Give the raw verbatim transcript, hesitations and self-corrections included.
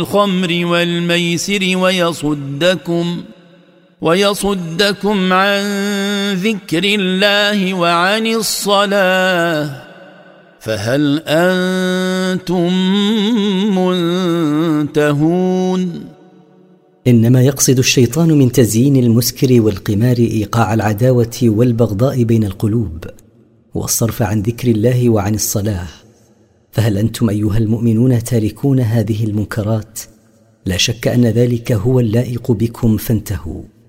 الخمر والميسر ويصدكم ويصدكم عن ذكر الله وعن الصلاة فهل أنتم منتهون؟ إنما يقصد الشيطان من تزيين المسكر والقمار إيقاع العداوة والبغضاء بين القلوب والصرف عن ذكر الله وعن الصلاة. فهل أنتم أيها المؤمنون تاركون هذه المنكرات؟ لا شك أن ذلك هو اللائق بكم فانتهوا.